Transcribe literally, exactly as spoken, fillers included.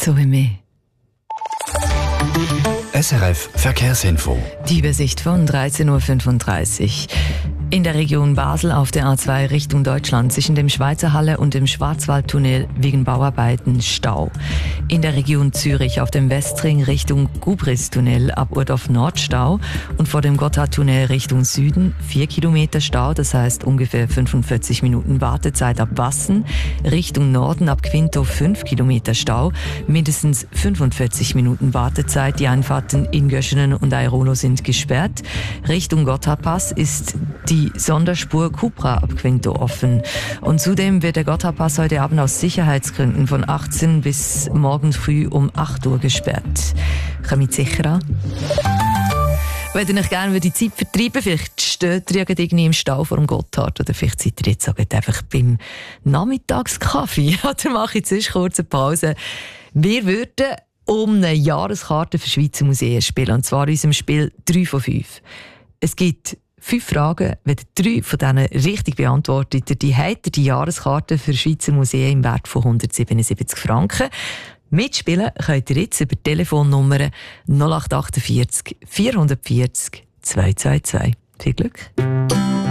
So wie mehr. S R F Verkehrsinfo. Die Übersicht von dreizehn Uhr fünfunddreißig. In der Region Basel auf der A zwei Richtung Deutschland zwischen dem Schweizer Halle und dem Schwarzwaldtunnel wegen Bauarbeiten Stau. In der Region Zürich auf dem Westring Richtung Gubristunnel ab Urdorf Nord Stau und vor dem Gotthardtunnel Richtung Süden vier Kilometer Stau, das heißt ungefähr fünfundvierzig Minuten Wartezeit ab Wassen. Richtung Norden ab Quinto fünf Kilometer Stau, mindestens fünfundvierzig Minuten Wartezeit. Die Einfahrten in Göschenen und Airolo sind gesperrt. Richtung Gotthardpass ist die Die Sonderspur Cupra ab Quinto offen. Und zudem wird der Gotthardpass heute Abend aus Sicherheitsgründen von achtzehn bis morgen früh um acht Uhr gesperrt. Kommt sicher an? Wenn ihr euch gerne die Zeit vertreiben, vielleicht steht ihr irgendwie im Stau vor dem Gotthard oder vielleicht seid ihr jetzt einfach beim Nachmittagskaffee. Oder mache ich jetzt kurz eine Pause. Wir würden um eine Jahreskarte für Schweizer Museen spielen. Und zwar in unserem Spiel drei von fünf. Es gibt fünf Fragen, wenn ihr drei von denen richtig beantwortet, die habt ihr die Jahreskarte für Schweizer Museen im Wert von hundertsiebenundsiebzig Franken. Mitspielen könnt ihr jetzt über die Telefonnummer null acht vier acht vierhundertvierzig zweihundertzweiundzwanzig. Viel Glück!